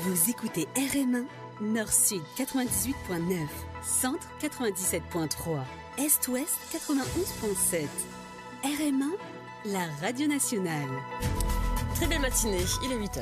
Vous écoutez RM1, Nord-Sud 98.9, Centre 97.3, Est-Ouest 91.7. RM1, la radio nationale. Très belle matinée, il est 8h.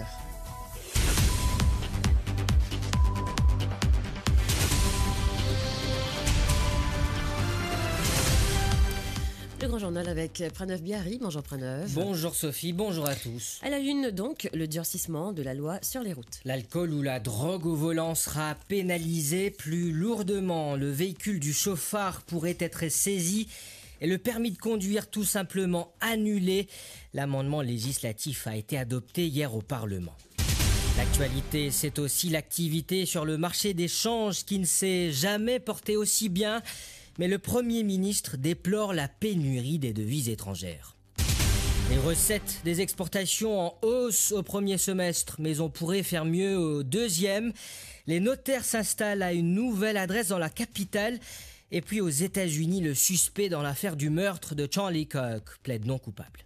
Le grand journal avec Pranav Biari. Bonjour Pranav. Bonjour Sophie, bonjour à tous. À la une donc, le durcissement de la loi sur les routes. L'alcool ou la drogue au volant sera pénalisé plus lourdement. Le véhicule du chauffard pourrait être saisi et le permis de conduire tout simplement annulé. L'amendement législatif a été adopté hier au Parlement. L'actualité, c'est aussi l'activité sur le marché des changes qui ne s'est jamais portée aussi bien. Mais le Premier ministre déplore la pénurie des devises étrangères. Les recettes des exportations en hausse au premier semestre, mais on pourrait faire mieux au deuxième. Les notaires s'installent à une nouvelle adresse dans la capitale. Et puis aux États-Unis, le suspect dans l'affaire du meurtre de Charlie Kirk plaide non coupable.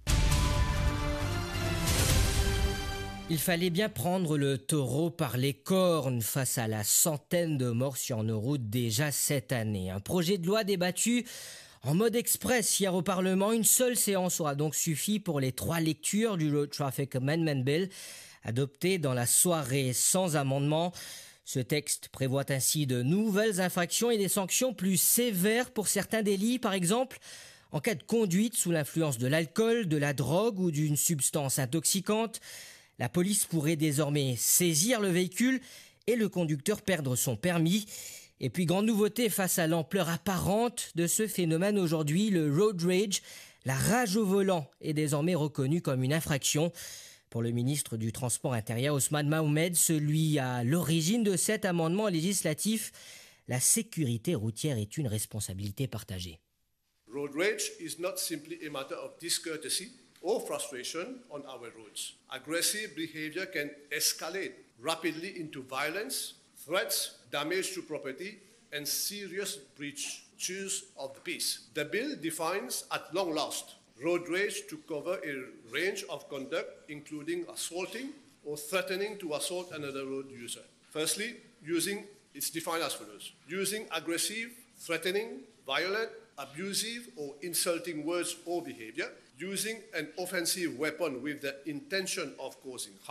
Il fallait bien prendre le taureau par les cornes face à la centaine de morts sur nos routes déjà cette année. Un projet de loi débattu en mode express hier au Parlement. Une seule séance aura donc suffi pour les 3 lectures du Road Traffic Amendment Bill, adopté dans la soirée sans amendement. Ce texte prévoit ainsi de nouvelles infractions et des sanctions plus sévères pour certains délits, par exemple en cas de conduite sous l'influence de l'alcool, de la drogue ou d'une substance intoxicante. La police pourrait désormais saisir le véhicule et le conducteur perdre son permis. Et puis, grande nouveauté face à l'ampleur apparente de ce phénomène aujourd'hui, le road rage, la rage au volant, est désormais reconnue comme une infraction. Pour le ministre du Transport intérieur, Ousmane Mohamed, celui à l'origine de cet amendement législatif, la sécurité routière est une responsabilité partagée. Road rage is not simply a matter of discourtesy or frustration on our roads. Aggressive behavior can escalate rapidly into violence, threats, damage to property, and serious breaches of the peace. The bill defines at long last road rage to cover a range of conduct, including assaulting or threatening to assault another road user. Firstly, it's defined as follows: using aggressive, threatening, violent, abusive or insulting words or behavior, using an offensive weapon with the intention of causing harm,